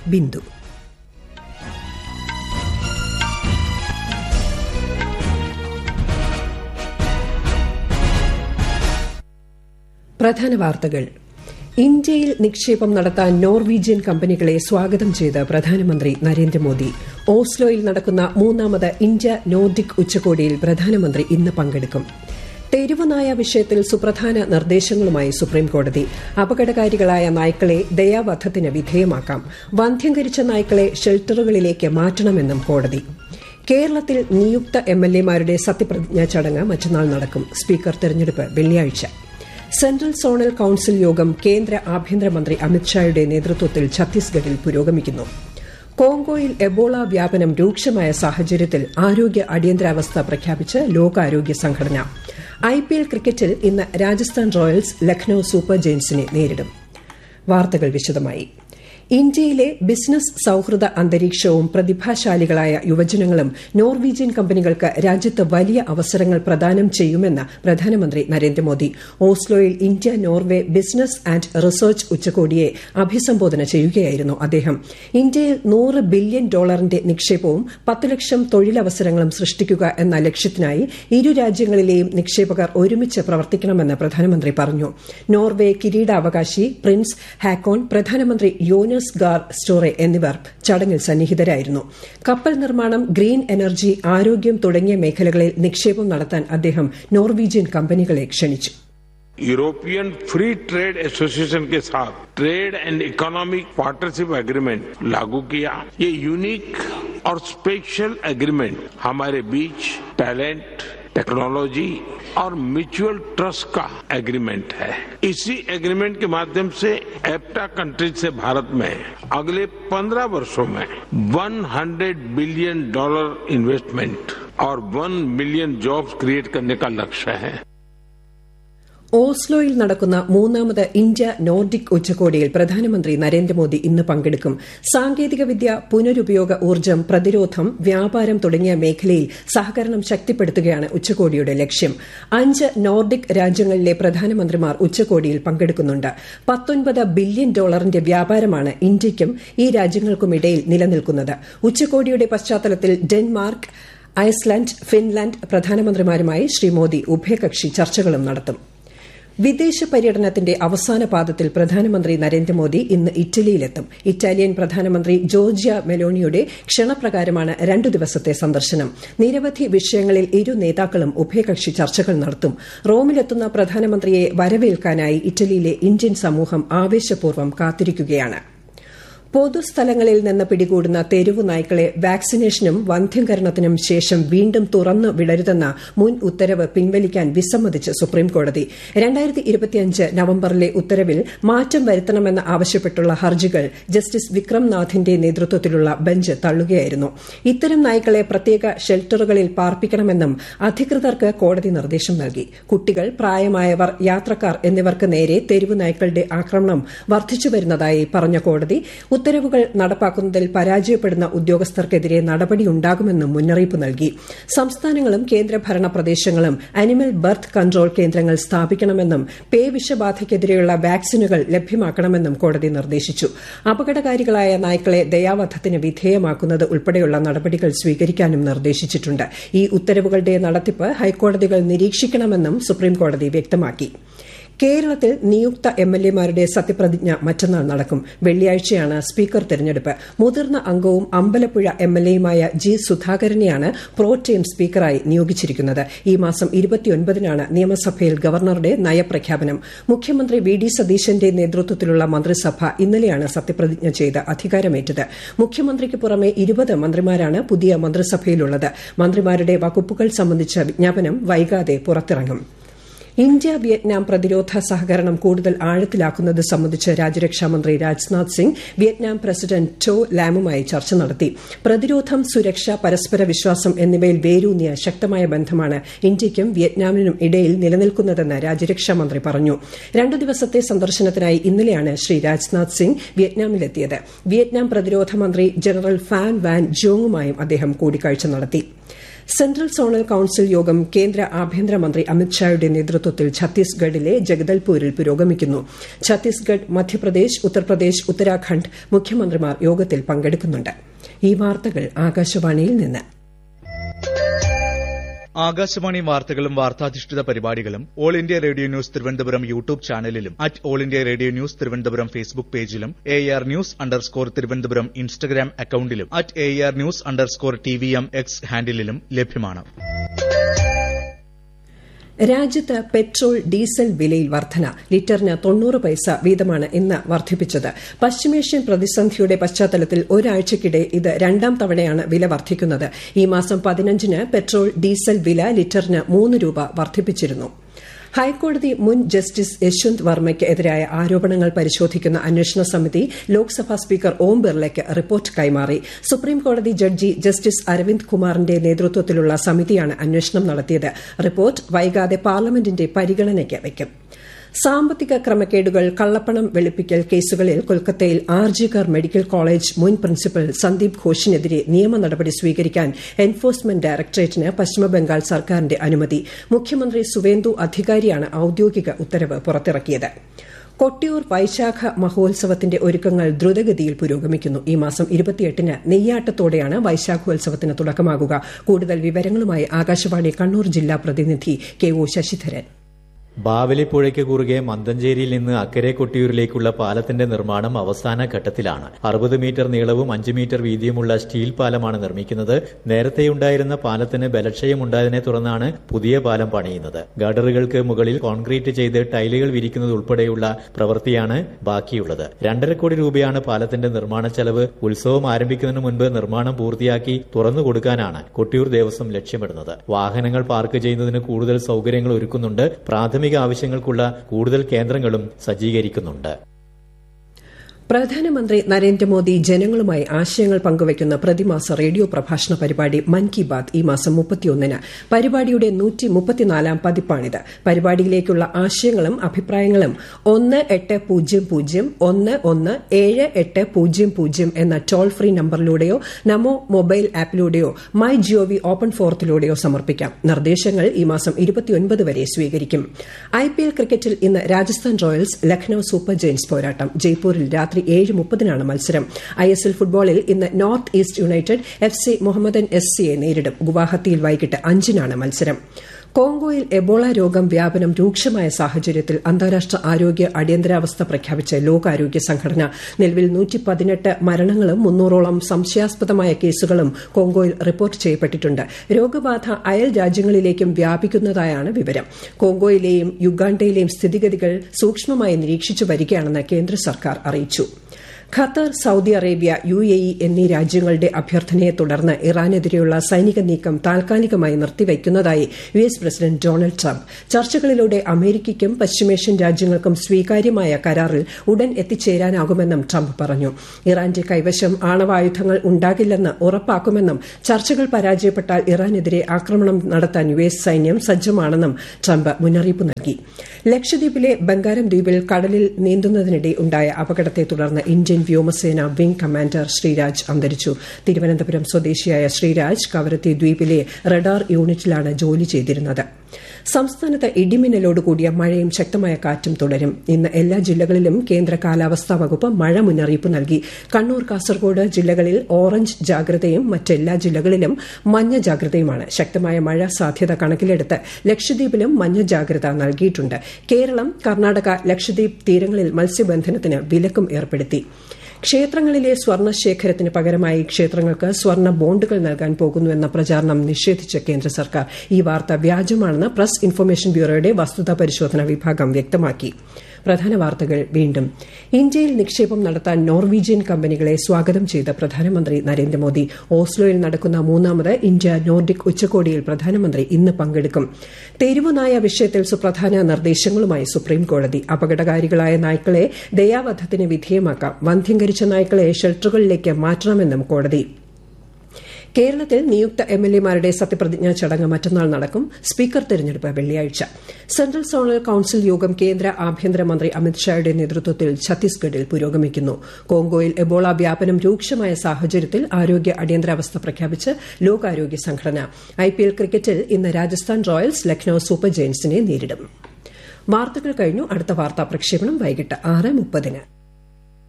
ബിന്ദു. പ്രധാന വാർത്തകൾ. ഇന്ത്യയിൽ നിക്ഷേപം നടത്താൻ നോർവീജിയൻ കമ്പനികളെ സ്വാഗതം ചെയ്ത് പ്രധാനമന്ത്രി നരേന്ദ്രമോദി. ഓസ്ലോയിൽ നടക്കുന്ന 3ാമത് ഇന്ത്യ നോർഡിക് ഉച്ചകോടിയിൽ പ്രധാനമന്ത്രി ഇന്ന് പങ്കെടുക്കും. തെരുവുനായ വിഷയത്തിൽ സുപ്രധാന നിർദ്ദേശങ്ങളുമായി സുപ്രീംകോടതി. അപകടകാരികളായ നായ്ക്കളെ ദയാവധത്തിന് വിധേയമാക്കാം. വന്ധ്യംകരിച്ച നായ്ക്കളെ ഷെൽട്ടറുകളിലേക്ക് മാറ്റണമെന്നും കോടതി. കേരളത്തിൽ നിയുക്ത എംഎൽഎമാരുടെ സത്യപ്രതിജ്ഞാ ചടങ്ങ് മറ്റന്നാൾ നടക്കും. സ്പീക്കർ തെരഞ്ഞെടുപ്പ് വെള്ളിയാഴ്ച. സെൻട്രൽ സോണൽ കൌൺസിൽ യോഗം കേന്ദ്ര ആഭ്യന്തരമന്ത്രി അമിത്ഷായുടെ നേതൃത്വത്തിൽ ഛത്തീസ്ഗഡിൽ പുരോഗമിക്കുന്നു. കോങ്കോയിൽ എബോള വ്യാപനം രൂക്ഷമായ സാഹചര്യത്തിൽ ആരോഗ്യ അടിയന്തരാവസ്ഥ പ്രഖ്യാപിച്ച് ലോകാരോഗ്യ സംഘടന. ഐപിഎൽ ക്രിക്കറ്റിൽ ഇന്ന് രാജസ്ഥാൻ റോയൽസ് ലക്നൌ സൂപ്പർ ജയന്റ്സിനെ നേരിടും. വാർത്തകൾ വിശദമായി. ഇന്ത്യയിലെ ബിസിനസ് സൌഹൃദ അന്തരീക്ഷവും പ്രതിഭാശാലികളായ യുവജനങ്ങളും നോർവീജിയൻ കമ്പനികൾക്ക് രാജ്യത്ത് വലിയ അവസരങ്ങൾ പ്രദാനം ചെയ്യുമെന്ന് പ്രധാനമന്ത്രി Narendra Modi. ഓസ്ലോയിൽ India Norway business and research ഉച്ചകോടിയെ അഭിസംബോധന ചെയ്യുകയായിരുന്നു അദ്ദേഹം. ഇന്ത്യയിൽ $100 ബില്യൺ നിക്ഷേപവും 10 ലക്ഷം തൊഴിലവസരങ്ങളും സൃഷ്ടിക്കുക എന്ന ലക്ഷ്യത്തിനായി ഇരു രാജ്യങ്ങളിലെയും നിക്ഷേപകർ ഒരുമിച്ച് പ്രവർത്തിക്കണമെന്ന് പ്രധാനമന്ത്രി പറഞ്ഞു. നോർവെ കിരീടാവകാശി പ്രിൻസ് ഹാക്കോൺ, പ്രധാനമന്ത്രി യോനസ് ഗാർ സ്റ്റോറെ എന്നിവർ ചടങ്ങിൽ സന്നിഹിതരായിരുന്നു. കപ്പൽ നിർമ്മാണം, ഗ്രീൻ എനർജി, ആരോഗ്യം തുടങ്ങിയ മേഖലകളിൽ നിക്ഷേപം നടത്താൻ അദ്ദേഹം നോർവീജിയൻ കമ്പനികളെ ക്ഷണിച്ചു. यूरोपियन फ्री ट्रेड एसोसिएशन के साथ trade and economic partnership agreement लागू किया. ये यूनिक और स्पेशल एग्रीमेंट हमारे बीच टैलेंट, टेक्नोलॉजी और म्यूचुअल ट्रस्ट का एग्रीमेंट है. इसी एग्रीमेंट के माध्यम से एप्टा कंट्रीज से भारत में अगले 15 वर्षों में $100 बिलियन इन्वेस्टमेंट और 1 मिलियन जॉब्स क्रिएट करने का लक्ष्य है. ഓസ്ലോയിൽ നടക്കുന്ന 3ാമത് ഇന്ത്യ നോർഡിക് ഉച്ചകോടിയിൽ പ്രധാനമന്ത്രി നരേന്ദ്രമോദി ഇന്ന് പങ്കെടുക്കും. സാങ്കേതികവിദ്യ, പുനരുപയോഗ ഊർജ്ജം, പ്രതിരോധം, വ്യാപാരം തുടങ്ങിയ മേഖലയിൽ സഹകരണം ശക്തിപ്പെടുത്തുകയാണ് ഉച്ചകോടിയുടെ ലക്ഷ്യം. 5 നോർഡിക് രാജ്യങ്ങളിലെ പ്രധാനമന്ത്രിമാർ ഉച്ചകോടിയിൽ പങ്കെടുക്കുന്നുണ്ട്. $19 ബില്യൺ വ്യാപാരമാണ് ഇന്ത്യയ്ക്കും ഈ രാജ്യങ്ങൾക്കുമിടയിൽ നിലനിൽക്കുന്നത്. ഉച്ചകോടിയുടെ പശ്ചാത്തലത്തിൽ Denmark, Iceland, Finland പ്രധാനമന്ത്രിമാരുമായി Shri Modi ഉഭയകക്ഷി ചർച്ചകളും നടത്തും. വിദേശ പര്യടനത്തിന്റെ അവസാന പാദത്തിൽ പ്രധാനമന്ത്രി നരേന്ദ്രമോദി ഇന്ന് ഇറ്റലിയിലെത്തും. ഇറ്റാലിയൻ പ്രധാനമന്ത്രി ജോർജിയ മെലോണിയുടെ ക്ഷണപ്രകാരമാണ് 2 ദിവസത്തെ സന്ദർശനം. നിരവധി വിഷയങ്ങളിൽ ഇരു നേതാക്കളും ഉഭയകക്ഷി ചർച്ചകൾ നടത്തും. റോമിലെത്തുന്ന പ്രധാനമന്ത്രിയെ വരവേൽക്കാനായി ഇറ്റലിയിലെ ഇന്ത്യൻ സമൂഹം ആവേശപൂർവ്വം കാത്തിരിക്കുകയാണ്. പൊതുസ്ഥലങ്ങളിൽ നിന്ന് പിടികൂടുന്ന തെരുവു നായ്ക്കളെ വാക്സിനേഷനും വന്ധ്യംകരണത്തിനും ശേഷം വീണ്ടും തുറന്നു വിടരുതെന്ന മുൻ ഉത്തരവ് പിൻവലിക്കാൻ വിസമ്മതിച്ച് സുപ്രീംകോടതി. 2025 നവംബറിലെ ഉത്തരവിൽ മാറ്റം വരുത്തണമെന്ന് ആവശ്യപ്പെട്ടുള്ള ഹർജികൾ ജസ്റ്റിസ് വിക്രംനാഥിന്റെ നേതൃത്വത്തിലുള്ള ബെഞ്ച് തള്ളുകയായിരുന്നു. ഇത്തരം നായ്ക്കളെ പ്രത്യേക ഷെൽട്ടറുകളിൽ പാർപ്പിക്കണമെന്നും അധികൃതർക്ക് കോടതി നിർദ്ദേശം നൽകി. കുട്ടികൾ, പ്രായമായവർ, യാത്രക്കാർ എന്നിവർക്ക് നേരെ തെരുവു നായ്ക്കളുടെ ആക്രമണം വർദ്ധിച്ചുവരുന്നതായി പറഞ്ഞ കോടതി ഉത്തരവുകൾ നടപ്പാക്കുന്നതിൽ പരാജയപ്പെടുന്ന ഉദ്യോഗസ്ഥർക്കെതിരെ നടപടിയുണ്ടാകുമെന്നും മുന്നറിയിപ്പ് നൽകി. സംസ്ഥാനങ്ങളും കേന്ദ്രഭരണ പ്രദേശങ്ങളും അനിമൽ ബർത്ത് കൺട്രോൾ കേന്ദ്രങ്ങൾ സ്ഥാപിക്കണമെന്നും പേവിഷബാധയ്ക്കെതിരെയുള്ള വാക്സിനുകൾ ലഭ്യമാക്കണമെന്നും കോടതി നിർദ്ദേശിച്ചു. അപകടകാരികളായ നായ്ക്കളെ ദയാവധത്തിന് വിധേയമാക്കുന്നത് ഉൾപ്പെടെയുള്ള നടപടികൾ സ്വീകരിക്കാനും നിർദ്ദേശിച്ചിട്ടുണ്ട്. ഈ ഉത്തരവുകളുടെ നടത്തിപ്പ് ഹൈക്കോടതികൾ നിരീക്ഷിക്കണമെന്നും സുപ്രീംകോടതി വ്യക്തമാക്കി. കേരളത്തിൽ നിയുക്ത എംഎൽഎമാരുടെ സത്യപ്രതിജ്ഞ മറ്റന്നാൾ നടക്കും. വെള്ളിയാഴ്ചയാണ് സ്പീക്കർ തെരഞ്ഞെടുപ്പ്. മുതിർന്ന അംഗവും അമ്പലപ്പുഴ എംഎൽഎയുമായ ജി സുധാകരനെയാണ് പ്രോടേം സ്പീക്കറായി നിയോഗിച്ചിരിക്കുന്നത്. ഈ മാസം 29-നാണ് നിയമസഭയിൽ ഗവർണറുടെ നയപ്രഖ്യാപനം. മുഖ്യമന്ത്രി വി ഡി സതീശന്റെ നേതൃത്വത്തിലുള്ള മന്ത്രിസഭ ഇന്നലെയാണ് സത്യപ്രതിജ്ഞ ചെയ്ത് അധികാരമേറ്റത്. മുഖ്യമന്ത്രിക്ക് പുറമെ 20 മന്ത്രിമാരാണ് പുതിയ മന്ത്രിസഭയിലുള്ളത്. മന്ത്രിമാരുടെ വകുപ്പുകൾ സംബന്ധിച്ച വിജ്ഞാപനം വൈകാതെ പുറത്തിറങ്ങും. ഇന്ത്യ വിയറ്റ്നാം പ്രതിരോധ സഹകരണം കൂടുതൽ ആഴത്തിലാക്കുന്നത് സംബന്ധിച്ച് രാജ്യരക്ഷാമന്ത്രി Rajnath Singh Vietnam president to ലാമുമായി ചർച്ച നടത്തി. പ്രതിരോധം, സുരക്ഷ, പരസ്പര വിശ്വാസം എന്നിവയിൽ വേരൂന്നിയ ശക്തമായ ബന്ധമാണ് ഇന്ത്യയ്ക്കും വിയറ്റ്നാമിനും ഇടയിൽ നിലനിൽക്കുന്നതെന്ന് രാജ്യരക്ഷാമന്ത്രി പറഞ്ഞു. 2 ദിവസത്തെ സന്ദർശനത്തിനായി ഇന്നലെയാണ് ശ്രീ രാജ്നാഥ് സിംഗ് വിയറ്റ്നാമിലെത്തിയത്. വിയറ്റ്നാം പ്രതിരോധ മന്ത്രി ജനറൽ ഫാൻ വാൻ ജോങ്ങുമായും അദ്ദേഹം കൂടിക്കാഴ്ച നടത്തി. സെൻട്രൽ സോണൽ കൌൺസിൽ യോഗം കേന്ദ്ര ആഭ്യന്തരമന്ത്രി അമിത്ഷായുടെ നേതൃത്വത്തിൽ ഛത്തീസ്ഗഡിലെ ജഗദൽപൂരിൽ പുരോഗമിക്കുന്നു. ഛത്തീസ്ഗഡ്, മധ്യപ്രദേശ്, ഉത്തർപ്രദേശ്, ഉത്തരാഖണ്ഡ് മുഖ്യമന്ത്രിമാർ യോഗത്തിൽ പങ്കെടുക്കുന്നുണ്ട്. ഈ വാർത്തകൾ ആകാശവാണിയിൽ നിന്ന്. ആകാശവാണി വാർത്തകളും വാർത്താധിഷ്ഠിത പരിപാടികളും all India radio news Thiruvananthapuram YouTube ചാനലിലും all India radio news Thiruvananthapuram Facebook പേജിലും AR News_ തിരുവനന്തപുരം ഇൻസ്റ്റഗ്രാം അക്കൌണ്ടിലും AR News_TVM X ഹാൻഡിലും ലഭ്യമാണ്. രാജ്യത്ത് പെട്രോൾ, ഡീസൽ വിലയിൽ വർധന. ലിറ്ററിന് 90 പൈസ വീതമാണ് ഇന്ന് വർദ്ധിപ്പിച്ചത്. പശ്ചിമേഷ്യൻ പ്രതിസന്ധിയുടെ പശ്ചാത്തലത്തിൽ ഒരാഴ്ചയ്ക്കിടെ ഇത് രണ്ടാം തവണയാണ് വില വർദ്ധിക്കുന്നത്. ഈ മാസം 15-ന് പെട്രോൾ, ഡീസൽ വില ലിറ്ററിന് 3 രൂപ വർദ്ധിപ്പിച്ചിരുന്നു. ഹൈക്കോടതി മുൻ ജസ്റ്റിസ് യശ്വന്ത് വർമ്മയ്ക്ക് എതിരായ ആരോപണങ്ങൾ പരിശോധിക്കുന്ന അന്വേഷണ സമിതി ലോക്സഭാ സ്പീക്കർ ഓം ബിർളയ്ക്ക് റിപ്പോർട്ട് കൈമാറി. സുപ്രീംകോടതി ജഡ്ജി ജസ്റ്റിസ് അരവിന്ദ് കുമാറിന്റെ നേതൃത്വത്തിലുള്ള സമിതിയാണ് അന്വേഷണം നടത്തിയത്. റിപ്പോർട്ട് വൈകാതെ പാർലമെന്റിന്റെ പരിഗണനയ്ക്ക് വയ്ക്കും. സാമ്പത്തിക ക്രമക്കേടുകൾ, കള്ളപ്പണം വെളുപ്പിക്കൽ കേസുകളിൽ കൊൽക്കത്തയിൽ ആർജികർ മെഡിക്കൽ കോളേജ് മുൻ പ്രിൻസിപ്പൽ സന്ദീപ് ഘോഷിനെതിരെ നിയമ നടപടി സ്വീകരിക്കാൻ എൻഫോഴ്സ്മെന്റ് ഡയറക്ടറേറ്റിന് പശ്ചിമബംഗാൾ സർക്കാരിന്റെ അനുമതി. മുഖ്യമന്ത്രി സുവേന്ദു അധികാരിയാണ് ഔദ്യോഗിക ഉത്തരവ് പുറത്തിറക്കിയത്. കൊട്ടിയൂർ വൈശാഖ മഹോത്സവത്തിന്റെ ഒരുക്കങ്ങൾ ദ്രുതഗതിയിൽ പുരോഗമിക്കുന്നു. ഈ മാസം 28-ന് നെയ്യാട്ടത്തോടെയാണ് വൈശാഖോത്സവത്തിന് തുടക്കമാകുക. കൂടുതൽ വിവരങ്ങളുമായി ആകാശവാണി കണ്ണൂർ ജില്ലാ പ്രതിനിധി KO ശശിധരൻ. ബാവലിപ്പുഴയ്ക്ക് കുറുകെ മന്തഞ്ചേരിയിൽ നിന്ന് അക്കരെ കൊട്ടിയൂരിലേക്കുള്ള പാലത്തിന്റെ നിർമ്മാണം അവസാന ഘട്ടത്തിലാണ്. 60 മീറ്റർ നീളവും 5 മീറ്റർ വീതിയുമുള്ള സ്റ്റീൽ പാലമാണ് നിർമ്മിക്കുന്നത്. നേരത്തെയുണ്ടായിരുന്ന പാലത്തിന് ബലക്ഷയമുണ്ടായതിനെ തുടർന്നാണ് പുതിയ പാലം പണിയുന്നത്. ഗഡറുകൾക്ക് മുകളിൽ കോൺക്രീറ്റ് ചെയ്ത് ടൈലുകൾ വിരിക്കുന്നത് ഉൾപ്പെടെയുള്ള പ്രവൃത്തിയാണ് ബാക്കിയുള്ളത്. 2.5 കോടി രൂപയാണ് പാലത്തിന്റെ നിർമ്മാണ ചെലവ്. ഉത്സവം ആരംഭിക്കുന്നതിന് മുൻപ് നിർമ്മാണം പൂർത്തിയാക്കി തുറന്നുകൊടുക്കാനാണ് കൊട്ടിയൂർ ദേവസ്വം ലക്ഷ്യമിടുന്നത്. വാഹനങ്ങൾ പാർക്ക് ചെയ്യുന്നതിന് കൂടുതൽ സൌകര്യങ്ങൾ ഒരുക്കുന്നുണ്ട്. പ്രാഥമിക ആവശ്യങ്ങൾക്കുള്ള കൂടുതൽ കേന്ദ്രങ്ങളും സജ്ജീകരിക്കുന്നുണ്ട്. പ്രധാനമന്ത്രി നരേന്ദ്രമോദി ജനങ്ങളുമായി ആശയങ്ങൾ പങ്കുവയ്ക്കുന്ന പ്രതിമാസ റേഡിയോ പ്രഭാഷണ പരിപാടി മൻ കി ബാത് ഈ മാസം 31-ന്. പരിപാടിയുടെ 134-ാം പതിപ്പാണിത്. പരിപാടിയിലേക്കുള്ള ആശയങ്ങളും അഭിപ്രായങ്ങളും 1800-117800 എന്ന toll free നമ്പറിലൂടെയോ Namo mobile ആപ്പിലൂടെയോ my G O V open ഫോറത്തിലൂടെയോ സമർപ്പിക്കാം. നിർദ്ദേശങ്ങൾ ഈ മാസം 29 വരെ സ്വീകരിക്കും. IPL ക്രിക്കറ്റിൽ ഇന്ന് Rajasthan Royals Lucknow super Giants പോരാട്ടം. ജയ്പൂരിൽ രാത്രി 7:30-നാണ് മത്സരം. ISL ഫുട്ബോളിൽ ഇന്ന് north east United FC Mohammedan SCയെ നേരിടും. ഗുവാഹത്തിയിൽ വൈകിട്ട് 5-നാണ് മത്സരം. കോങ്കോയിൽ എബോള രോഗം വ്യാപനം രൂക്ഷമായ സാഹചര്യത്തിൽ അന്താരാഷ്ട്ര ആരോഗ്യ അടിയന്തരാവസ്ഥ പ്രഖ്യാപിച്ച ലോകാരോഗ്യ സംഘടന. നിലവിൽ 118 മരണങ്ങളും 300-ഓളം സംശയാസ്പദമായ കേസുകളും കോങ്കോയിൽ റിപ്പോർട്ട് ചെയ്യപ്പെട്ടിട്ടുണ്ട്. രോഗബാധ അയൽ രാജ്യങ്ങളിലേക്കും വ്യാപിക്കുന്നതായാണ് വിവരം. കോങ്കോയിലെയും യുഗാണ്ടയിലെയും സ്ഥിതിഗതികൾ സൂക്ഷ്മമായി നിരീക്ഷിച്ചു വരികയാണെന്ന് കേന്ദ്ര സർക്കാർ അറിയിച്ചു. ഖത്തർ, സൌദി അറേബ്യ, UAE എന്നീ രാജ്യങ്ങളുടെ അഭ്യർത്ഥനയെ തുടർന്ന് ഇറാനെതിരെയുള്ള സൈനിക നീക്കം താൽക്കാലികമായി നിർത്തിവയ്ക്കുന്നതായി US പ്രസിഡന്റ് ഡൊണാൾഡ് ട്രംപ്. ചർച്ചകളിലൂടെ അമേരിക്കയ്ക്കും പശ്ചിമേഷ്യൻ രാജ്യങ്ങൾക്കും സ്വീകാര്യമായ കരാറിൽ ഉടൻ എത്തിച്ചേരാനാകുമെന്നും ട്രംപ് പറഞ്ഞു. ഇറാന്റെ കൈവശം ആണവായുധങ്ങൾ ഉണ്ടാകില്ലെന്ന് ഉറപ്പാക്കുമെന്നും ചർച്ചകൾ പരാജയപ്പെട്ടാൽ ഇറാനെതിരെ ആക്രമണം നടത്താൻ US സൈന്യം സജ്ജമാണെന്നും ട്രംപ് മുന്നറിയിപ്പ് നൽകി. ലക്ഷദ്വീപിലെ ബംഗാരം ദ്വീപിൽ കടലിൽ നീന്തുന്നതിനിടെ ഉണ്ടായ അപകടത്തെ തുടർന്ന് ഇന്ത്യൻ വ്യോമസേന വിംഗ് കമാൻഡർ ശ്രീരാജ് അന്തരിച്ചു. തിരുവനന്തപുരം സ്വദേശിയായ ശ്രീരാജ് കവരത്തി ദ്വീപിലെ റഡാർ യൂണിറ്റിലാണ് ജോലി ചെയ്തിരുന്നത്. സംസ്ഥാനത്ത് ഇടിമിന്നലോടുകൂടിയ മഴയും ശക്തമായ കാറ്റും തുടരും. ഇന്ന് എല്ലാ ജില്ലകളിലും കേന്ദ്ര കാലാവസ്ഥാ വകുപ്പ് മഴ മുന്നറിയിപ്പ് നൽകി. കണ്ണൂർ, കാസർഗോഡ് ജില്ലകളിൽ ഓറഞ്ച് ജാഗ്രതയും മറ്റെല്ലാ ജില്ലകളിലും മഞ്ഞ ജാഗ്രതയുമാണ്. ശക്തമായ മഴ സാധ്യത കണക്കിലെടുത്ത് ലക്ഷദ്വീപിലും മഞ്ഞ ജാഗ്രത നൽകിയിട്ടുണ്ട്. കേരളം, കർണാടക, ലക്ഷദ്വീപ് തീരങ്ങളിൽ മത്സ്യബന്ധനത്തിന് വിലക്കും ഏർപ്പെടുത്തി. ക്ഷേത്രങ്ങളിലെ സ്വർണ്ണശേഖരത്തിന് പകരമായി ക്ഷേത്രങ്ങൾക്ക് സ്വർണ്ണ ബോണ്ടുകൾ നൽകാൻ പോകുന്നുവെന്ന പ്രചാരണം നിഷേധിച്ച കേന്ദ്ര സർക്കാർ. ഈ വാർത്ത വ്യാജമാണെന്ന് പ്രസ് ഇൻഫർമേഷൻ ബ്യൂറോയുടെ വസ്തുതാ പരിശോധന വിഭാഗം വ്യക്തമാക്കി. പ്രധാന വാർത്തകൾ വീണ്ടും. ഇന്ത്യയിൽ നിക്ഷേപം നടത്താൻ നോർവീജിയൻ കമ്പനികളെ സ്വാഗതം ചെയ്ത പ്രധാനമന്ത്രി നരേന്ദ്രമോദി. ഓസ്ലോയിൽ നടക്കുന്ന 3ാമത് ഇന്ത്യ നോർഡിക് ഉച്ചകോടിയിൽ പ്രധാനമന്ത്രി ഇന്ന് പങ്കെടുക്കും. തെരുവുനായ വിഷയത്തിൽ സുപ്രധാന നിർദ്ദേശങ്ങളുമായി സുപ്രീംകോടതി. അപകടകാരികളായ നായ്ക്കളെ ദയാവധത്തിന് വിധേയമാക്കാം. വന്ധ്യംകരിച്ച നായ്ക്കളെ ഷെൽട്ടറുകളിലേക്ക് മാറ്റണമെന്നും കോടതി. കേരളത്തിൽ നിയുക്ത എംഎൽഎമാരുടെ സത്യപ്രതിജ്ഞാ ചടങ്ങ് മറ്റന്നാൾ നടക്കും. സ്പീക്കർ തെരഞ്ഞെടുപ്പ് വെള്ളിയാഴ്ച. സെൻട്രൽ സോണൽ കൌൺസിൽ യോഗം കേന്ദ്ര ആഭ്യന്തരമന്ത്രി അമിത്ഷായുടെ നേതൃത്വത്തിൽ ഛത്തീസ്ഗഡിൽ പുരോഗമിക്കുന്നു. കോങ്കോയിൽ എബോള വ്യാപനം രൂക്ഷമായ സാഹചര്യത്തിൽ ആരോഗ്യ അടിയന്തരാവസ്ഥ പ്രഖ്യാപിച്ച് ലോകാരോഗ്യ സംഘടന. IPL ക്രിക്കറ്റിൽ ഇന്ന് രാജസ്ഥാൻ റോയൽസ് ലക്നൌ സൂപ്പർ ജയന്റ്സിനെ നേരിടും. വാർത്തകൾ കഴിഞ്ഞു. അടുത്ത വാർത്താ പ്രക്ഷേപണം വൈകിട്ട് 6:30.